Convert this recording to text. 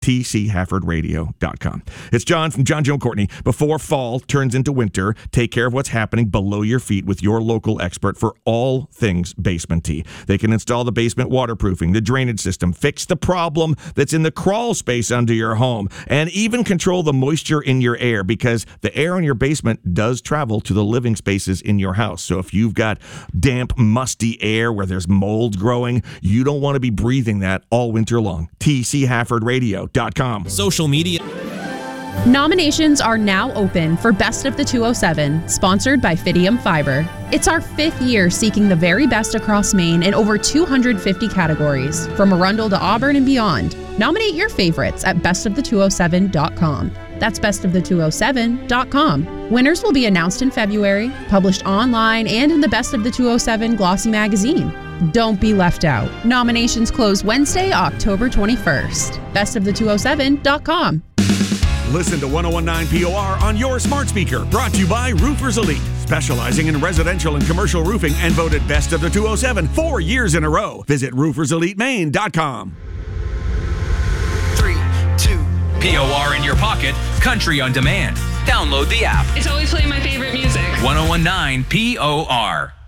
tchaffordradio.com. It's John from John Joe Courtney. Before fall turns into winter, take care of what's happening below your feet with your local expert for all things basement tea. They can install the basement waterproofing, the drainage system, fix the problem that's in the crawl space under your home, and even control the moisture in your air, because the air in your basement does travel to the living spaces in your house. So if you've got damp, musty air where there's mold growing, you don't want to be breathing that all winter long. tchaffordradio.com. Social media. Nominations are now open for Best of the 207, sponsored by Fidium Fiber. It's our 5th year seeking the very best across Maine in over 250 categories, from Arundel to Auburn and beyond. Nominate your favorites at bestofthe207.com. That's bestofthe207.com. Winners will be announced in February, published online and in the Best of the 207 glossy magazine. Don't be left out. Nominations close Wednesday, October 21st. Bestofthe207.com. Listen to 101.9 POR on your smart speaker. Brought to you by Roofers Elite, specializing in residential and commercial roofing, and voted Best of the 207 4 years in a row. Visit rooferselitemaine.com. 3, 2. POR in your pocket, country on demand. Download the app. It's always playing my favorite music. 101.9 POR.